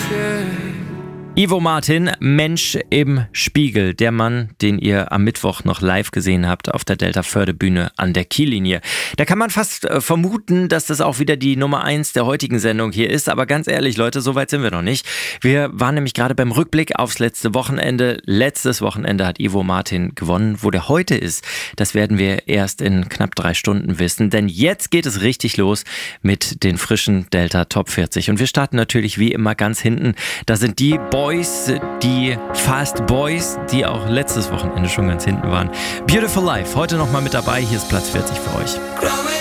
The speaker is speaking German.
Ivo Martin, Mensch im Spiegel. Der Mann, den ihr am Mittwoch noch live gesehen habt auf der Delta-Förde-Bühne an der Kiellinie. Da kann man fast vermuten, dass das auch wieder die Nummer 1 der heutigen Sendung hier ist. Aber ganz ehrlich, Leute, so weit sind wir noch nicht. Wir waren nämlich gerade beim Rückblick aufs letzte Wochenende. Letztes Wochenende hat Ivo Martin gewonnen. Wo der heute ist, das werden wir erst in knapp 3 Stunden wissen. Denn jetzt geht es richtig los mit den frischen Delta Top 40. Und wir starten natürlich wie immer ganz hinten. Da sind die die Fast Boys, die auch letztes Wochenende schon ganz hinten waren. Beautiful Life, heute nochmal mit dabei. Hier ist Platz 40 für euch.